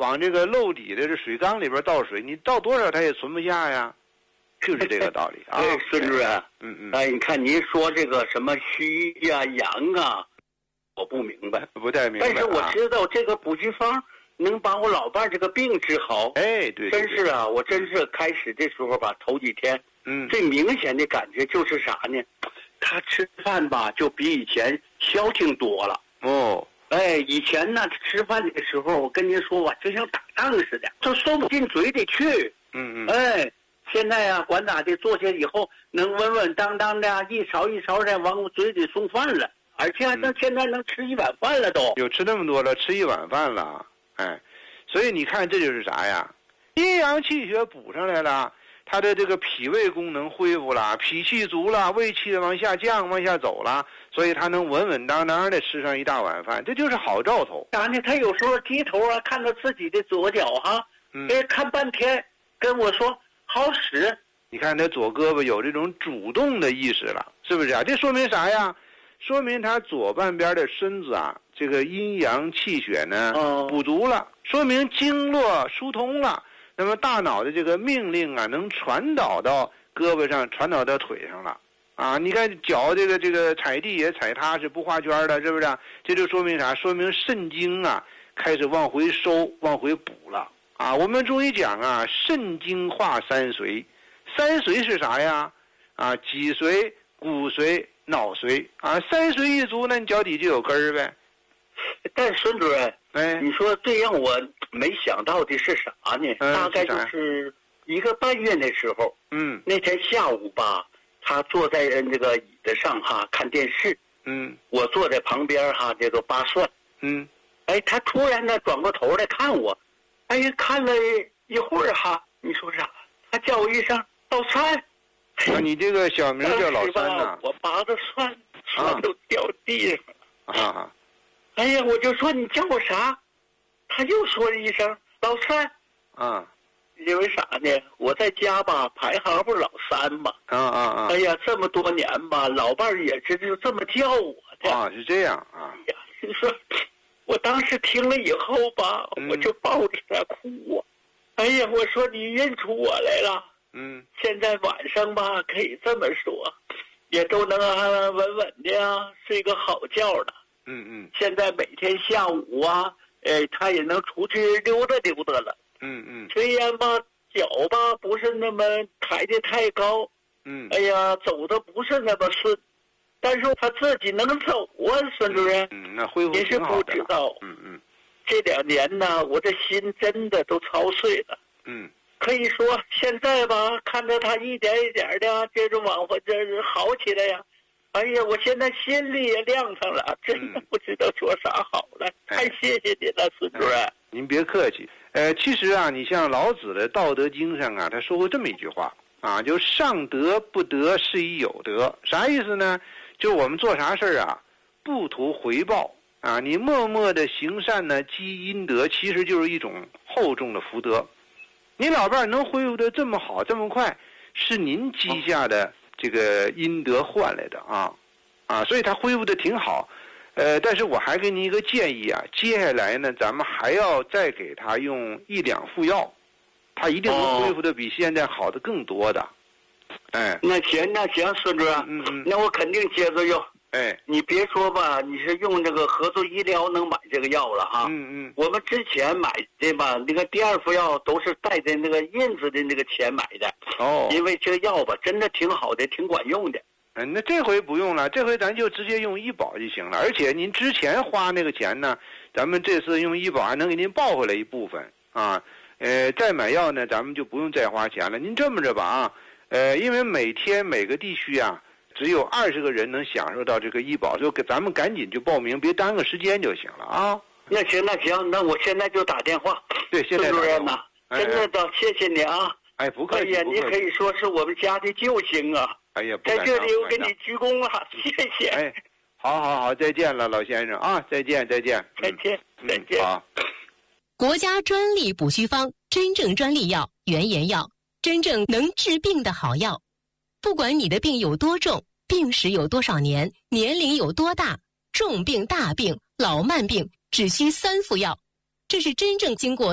往这个漏底的这水缸里边倒水，你倒多少它也存不下呀，就是这个道理啊。 对，孙主任，你看您说这个什么虚呀、阳啊，我不明白， 不太明白。 但是我知道这个补虚方能把我老伴这个病治好。 哎，对， 真是啊，我真是开始的时候吧，头几天，最明显的感觉就是啥呢？他吃饭吧，就比以前消停多了。 哦。 哎，以前呢吃饭的时候，我跟您说吧，就像打仗似的，就送不进嘴里去。哎，现在呀，管咋的，坐下以后能稳稳当当的，一勺一勺的往我嘴里送饭了，而且现在能吃一碗饭了都。 有吃那么多了，吃一碗饭了。哎，所以你看这就是啥呀？阴阳气血补上来了，他的这个脾胃功能恢复了，脾气足了，胃气往下降，往下走了，所以他能稳稳当当的吃上一大碗饭，这就是好兆头。 啥呢？他有时候低头啊，看到自己的左脚哈，看半天，跟我说好使。 你看他左胳膊有这种主动的意识了，是不是啊？这说明啥呀？说明他左半边的身子啊，这个阴阳气血呢补足了，说明经络疏通了。那么大脑的这个命令啊，能传导到胳膊上，传导到腿上了啊！你看脚这个踩地也踩踏实，不画圈的，是不是？这就说明啥？说明肾经啊开始往回收，往回补了啊！我们中医讲啊，肾经化三髓，三髓是啥呀？啊，脊髓、骨髓、脑髓啊，三髓一足，那你脚底就有根儿呗。 但是孙主任，你说最让我没想到的是啥呢？大概就是1个半月的时候，那天下午吧，他坐在这个椅子上哈看电视，我坐在旁边哈这个扒蒜，哎，他突然呢转过头来看我，哎呀，看了一会儿哈，你说啥？他叫我一声老三。 啊，你这个小名叫老三呐？ 我拔着蒜都掉地上了啊！ 哎呀，我就说你叫我啥？他又说了一声老三。因为啥呢？我在家吧排行不是老三嘛。哎呀，这么多年吧，老伴儿也是就这么叫我的。 是这样啊。 哎呀，你说，我当时听了以后吧，我就抱着他哭啊。哎呀，我说你认出我来了。现在晚上吧可以这么说，也都能安安稳稳的睡个好觉了。现在每天下午啊，他也能出去溜达溜达了。虽然吧脚吧不是那么抬得太高，哎呀走的不是那么顺，但是他自己能走啊，孙主任。 那恢复您是不知道。这2年呢，我这心真的都操碎了。可以说现在吧，看着他一点一点的这种往回这好起来呀。哎呀，我现在心里也亮堂了，真的不知道说啥好了。太谢谢您了，孙主任。 您别客气。其实啊，你像老子的《道德经》上啊，他说过这么一句话啊，就上德不德，是以有德。啥意思呢？就我们做啥事儿啊，不图回报啊，你默默的行善呢，积阴德，其实就是一种厚重的福德。您老伴儿能恢复得这么好这么快，是您积下的这个阴德换来的啊，所以他恢复得挺好。但是我还给您一个建议啊，接下来呢，咱们还要再给他用1两副药，他一定能恢复得比现在好的更多的。 那行，孙主任，那我肯定接着用。你别说吧，你是用这个合作医疗能买这个药了哈。我们之前买的吧，那个第2副药都是带着那个印子的那个钱买的。因为这个药吧，真的挺好的，挺管用的。 那这回不用了，这回咱就直接用医保就行了。而且您之前花那个钱呢，咱们这次用医保还能给您报回来一部分啊。再买药呢，咱们就不用再花钱了。您这么着吧啊，因为每天每个地区啊，只有20个人能享受到这个医保，就咱们赶紧就报名，别耽搁时间就行了啊。 那行，那我现在就打电话。 对，现在孙主任呐，真的谢谢你啊。 不客气。 哎呀，你可以说是我们家的救星啊。在这里我给你鞠躬了，谢谢。 好，再见了，老先生啊，再见。 再见。 好。 国家专利补虚方，真正专利药，原研药，真正能治病的好药。不管你的病有多重，病史有多少年，年龄有多大，重病、大病、老慢病，只需3副药。这是真正经过